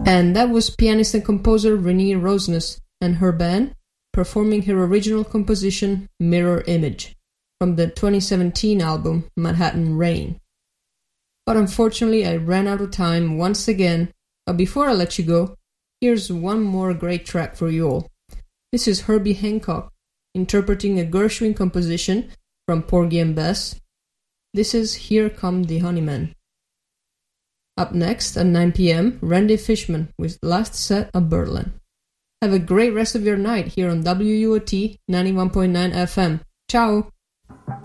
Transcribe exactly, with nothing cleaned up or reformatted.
And that was pianist and composer Renee Rosnes and her band performing her original composition Mirror Image from the twenty seventeen album Manhattan Rain. But unfortunately I ran out of time once again, but before I let you go, here's one more great track for you all. This is Herbie Hancock interpreting a Gershwin composition from Porgy and Bess. This is Here Come the Honeymen. Up next at nine p.m., Randy Fishman with Last Set of Berlin. Have a great rest of your night here on W U O T ninety-one point nine F M. Ciao!